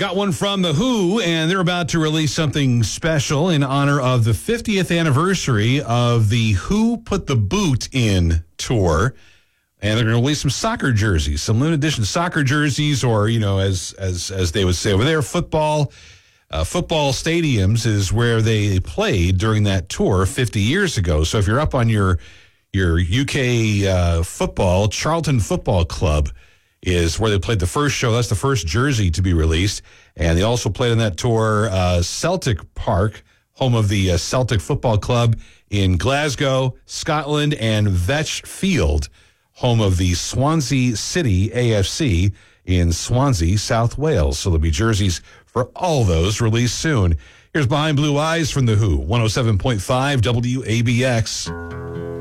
Got one from The Who, and they're about to release something special in honor of the 50th anniversary of the Who Put the Boot In tour. And they're going to release some soccer jerseys, some limited edition soccer jerseys, or, you know, as they would say over there, football stadiums is where they played during that tour 50 years ago. So if you're up on your UK football, Charlton Football Club is where they played the first show. That's the first jersey to be released. And they also played on that tour Celtic Park, home of the Celtic Football Club in Glasgow, Scotland, and Vetch Field, home of the Swansea City AFC in Swansea, South Wales. So there'll be jerseys for all those released soon. Here's Behind Blue Eyes from The Who, 107.5 WABX.